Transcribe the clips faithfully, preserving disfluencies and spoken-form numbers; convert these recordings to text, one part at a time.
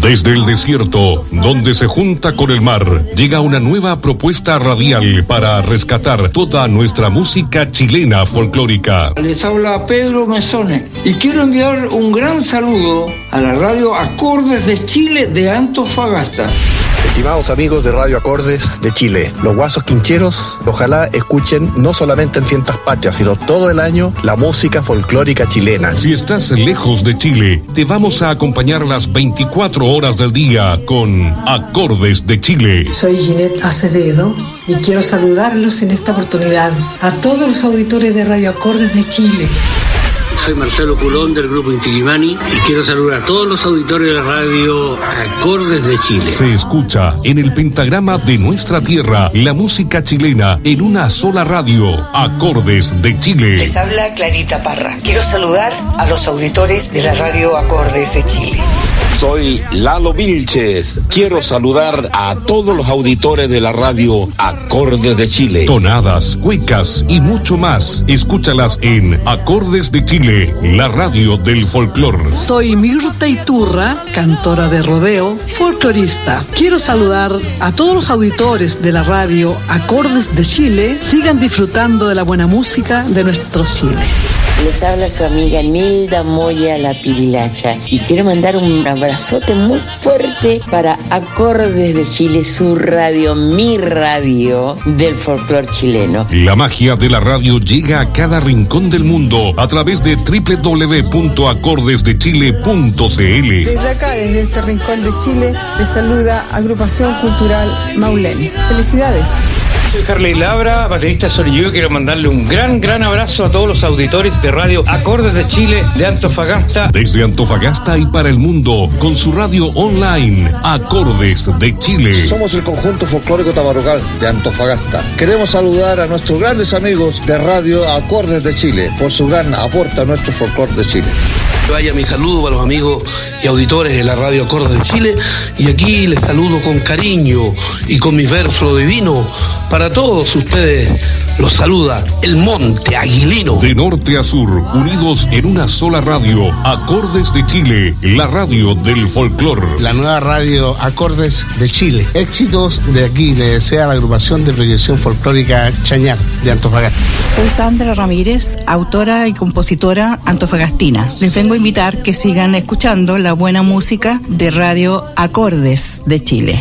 Desde el desierto, donde se junta con el mar, llega una nueva propuesta radial para rescatar toda nuestra música chilena folclórica. Les habla Pedro Mesone y quiero enviar un gran saludo a la radio Acordes de Chile de Antofagasta. Estimados amigos de Radio Acordes de Chile, los guasos quincheros, ojalá escuchen no solamente en fiestas patrias, sino todo el año la música folclórica chilena. Si estás lejos de Chile, te vamos a acompañar las veinticuatro horas del día con Acordes de Chile. Soy Ginette Acevedo y quiero saludarlos en esta oportunidad a todos los auditores de Radio Acordes de Chile. Soy Marcelo Culón del Grupo Inti-Illimani y quiero saludar a todos los auditores de la radio Acordes de Chile. Se escucha en el pentagrama de nuestra tierra la música chilena en una sola radio, Acordes de Chile. Les habla Clarita Parra. Quiero saludar a los auditores de la radio Acordes de Chile. Soy Lalo Vilches. Quiero saludar a todos los auditores de la radio Acordes de Chile. Tonadas, cuecas y mucho más. Escúchalas en Acordes de Chile, la radio del folclor. Soy Mirta Iturra, cantora de rodeo, folclorista. Quiero saludar a todos los auditores de la radio Acordes de Chile. Sigan disfrutando de la buena música de nuestro Chile. Les habla su amiga Nilda Moya La Pirilacha y quiero mandar un abrazote muy fuerte para Acordes de Chile, su radio, mi radio del folclor chileno. La magia de la radio llega a cada rincón del mundo a través de doble u doble u doble u punto acordes de chile punto c l. Desde acá, desde este rincón de Chile, les saluda Agrupación Cultural Maulén. ¡Felicidades! Soy Harley Labra, baterista soy yo. Quiero mandarle un gran, gran abrazo a todos los auditores de radio Acordes de Chile de Antofagasta. Desde Antofagasta y para el mundo, con su radio online, Acordes de Chile. Somos el conjunto folclórico tabarocal de Antofagasta. Queremos saludar a nuestros grandes amigos de radio Acordes de Chile por su gran aporte a nuestro folclor de Chile. Vaya mi saludo para los amigos y auditores de la radio Acordes de Chile, y aquí les saludo con cariño y con mis versos divinos. Para todos ustedes los saluda el Monte Aguilino. De norte a sur, unidos en una sola radio, Acordes de Chile, la radio del folclor. La nueva radio Acordes de Chile. Éxitos de aquí, le desea la agrupación de proyección folclórica Chañar de Antofagasta. Soy Sandra Ramírez, autora y compositora antofagastina. Les vengo a invitar que sigan escuchando la buena música de radio Acordes de Chile.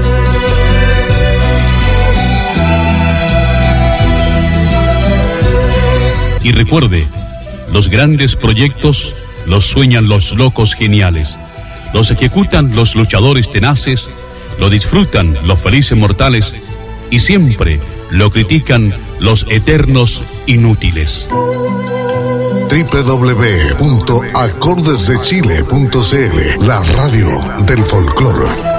Y recuerde, los grandes proyectos los sueñan los locos geniales, los ejecutan los luchadores tenaces, lo disfrutan los felices mortales y siempre lo critican los eternos inútiles. doble u doble u doble u punto acordes de chile punto c l, la radio del folclore.